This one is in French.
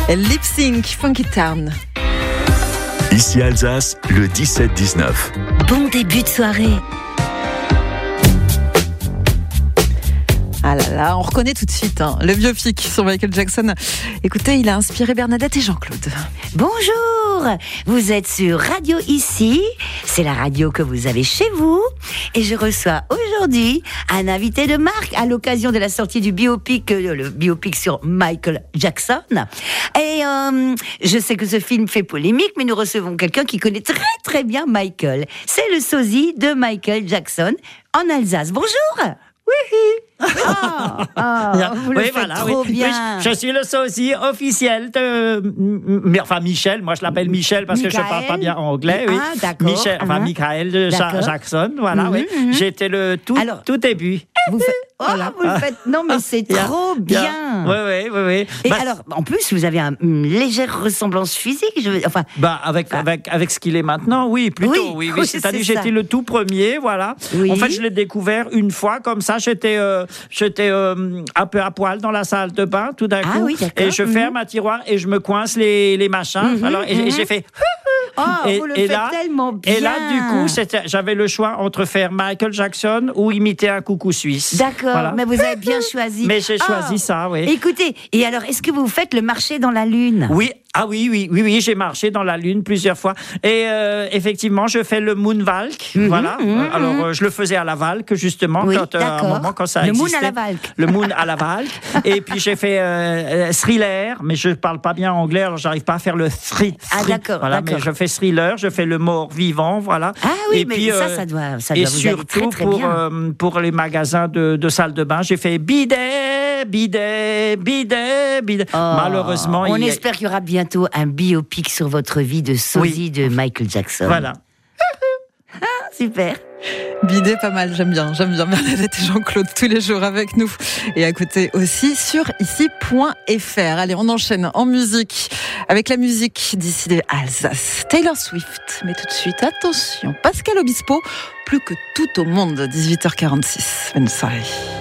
Lip Sync, Funky Town. Ici Alsace, le 17-19. Bon début de soirée. Ah là là, on reconnaît tout de suite le biopic sur Michael Jackson. Écoutez, il a inspiré Bernadette et Jean-Claude. Bonjour, vous êtes sur Radio Ici, c'est la radio que vous avez chez vous. Et je reçois aujourd'hui un invité de marque à l'occasion de la sortie du biopic, le biopic sur Michael Jackson. Et je sais que ce film fait polémique, mais nous recevons quelqu'un qui connaît très très bien Michael. C'est le sosie de Michael Jackson en Alsace. Bonjour. Vous le faites trop bien. Oui, je suis le sosie officiel de... Enfin, Michel, moi je l'appelle Michel parce que je ne parle pas bien anglais. Oui. Ah, d'accord. Michel, enfin, Michael Jackson, voilà, oui. J'étais le tout début. Vous le faites. Non, mais c'est trop bien. Oui. Et alors, en plus, vous avez une légère ressemblance physique. Avec ce qu'il est maintenant, oui, plutôt. Oui. C'est-à-dire, j'étais le tout premier, voilà. Oui. En fait, je l'ai découvert une fois, comme ça, j'étais un peu à poil dans la salle de bain, tout d'un coup. Oui, et je ferme un tiroir et je me coince les machins. Alors, et j'ai fait... vous le faites tellement bien. Et là, du coup, j'avais le choix entre faire Michael Jackson ou imiter un coucou suisse. D'accord, voilà. Mais vous avez bien choisi. Mais j'ai choisi ça, oui. Écoutez, et alors, est-ce que vous faites le marché dans la Lune ? Oui. Ah oui, j'ai marché dans la Lune plusieurs fois. Et effectivement, je fais le Moonwalk. Voilà. Alors, je le faisais à la Valk, justement, à un moment, quand ça existait. Le Moon à la Valk. Le Moon à la Valk. Et puis, j'ai fait Thriller, mais je ne parle pas bien anglais, alors j'arrive pas à faire le thriller. Ah, d'accord. Voilà, mais je fais Thriller, je fais le mort vivant, voilà. Ah oui, et mais puis, ça doit vous et aller surtout, très, très bien. pour les magasins de salles de bain, j'ai fait bidet. Malheureusement, on espère qu'il y aura bientôt un biopic sur votre vie de sosie de Michael Jackson. Voilà. Super. Bidet, pas mal, j'aime bien Bernadette et Jean-Claude tous les jours avec nous. Et à côté aussi sur ici.fr. Allez, on enchaîne en musique avec la musique d'ici de Alsace. Taylor Swift. Mais tout de suite, attention, Pascal Obispo, plus que tout au monde, 18h46. Bonne soirée.